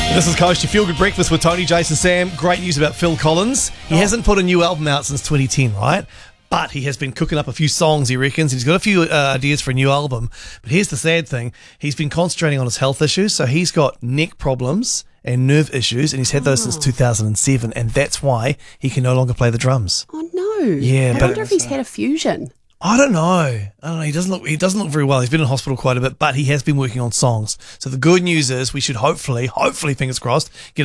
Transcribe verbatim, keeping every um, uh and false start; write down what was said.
This is Coast, your feel-good breakfast with Tony, Jason, Sam. Great news about Phil Collins. He oh. hasn't put a new album out since twenty ten, right? But he has been cooking up a few songs, he reckons. He's got a few uh, ideas for a new album. But here's the sad thing. He's been concentrating on his health issues. So he's got neck problems and nerve issues, and he's had those oh. since two thousand seven. And that's why he can no longer play the drums. Oh, no. Yeah, I but wonder if he's had a fusion. I don't know. I don't know. He doesn't look. He doesn't look very well. He's been in hospital quite a bit, but he has been working on songs. So the good news is we should hopefully, hopefully, fingers crossed, get